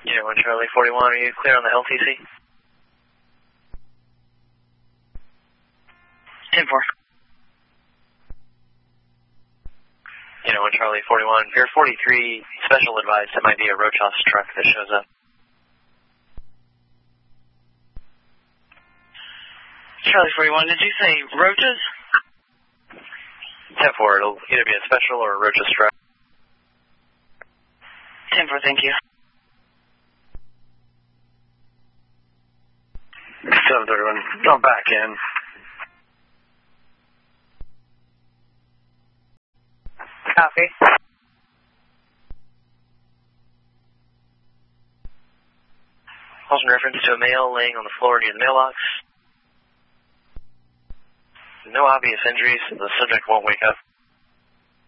Yeah, 1 Charlie 41, are you clear on the LTC? 10-4. Yeah, 1 Charlie 41, Pier 43, special advice, it might be a Rochas truck that shows up. Charlie 41, did you say roaches? 10-4, it'll either be a special or a Rochas truck. 10-4, thank you. 731, I'm back in. Copy. Also in reference to a male laying on the floor near the mailbox. No obvious injuries, the subject won't wake up.